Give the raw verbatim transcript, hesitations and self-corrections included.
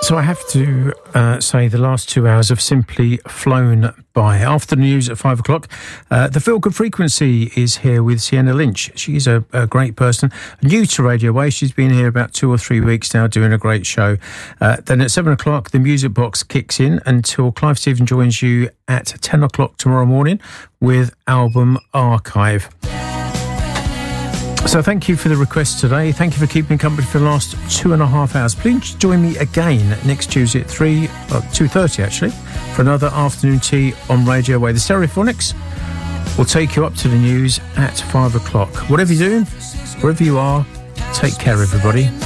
So I have to uh, say the last two hours have simply flown by. After the news at five o'clock, uh, the Feel Good Frequency is here with Sienna Lynch. She's a, a great person, new to Radio Way. She's been here about two or three weeks now doing a great show. Uh, then at seven o'clock, the Music Box kicks in until Clive Stephen joins you at ten o'clock tomorrow morning with Album Archive. So thank you for the request today. Thank you for keeping company for the last two and a half hours. Please join me again next Tuesday at three, uh, two thirty actually, for another afternoon tea on Radio Way. The Stereophonics will take you up to the news at five o'clock. Whatever you're doing, wherever you are, take care, everybody.